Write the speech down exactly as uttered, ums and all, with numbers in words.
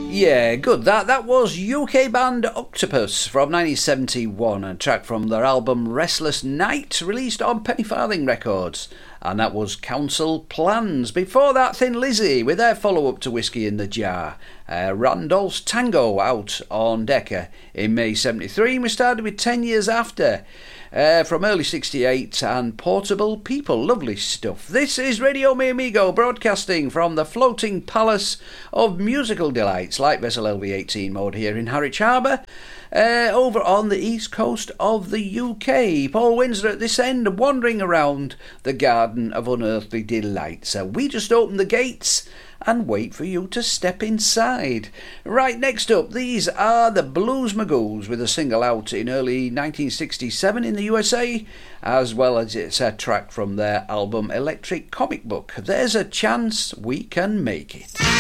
Yeah, good. That that was U K band Octopus from nineteen seventy-one, a track from their album Restless Night, released on Penny Farthing Records. And that was Council Plans. Before that, Thin Lizzy with their follow-up to Whiskey in the Jar. Uh, Randolph's Tango out on Decca in May seventy-three. We started with ten years after. Uh, from early sixty-eight, and Portable People. Lovely stuff. This is Radio Mi Amigo, broadcasting from the floating palace of musical delights, like vessel L V eighteen mode here in Harwich Harbour, uh, over on the east coast of the U K. Paul Windsor at this end, wandering around the garden of unearthly delight. So we just open the gates and wait for you to step inside. Right, next up, these are the Blues Magoos with a single out in early nineteen sixty-seven in the U S A, as well as it's a track from their album Electric Comic Book. There's a chance we can make it.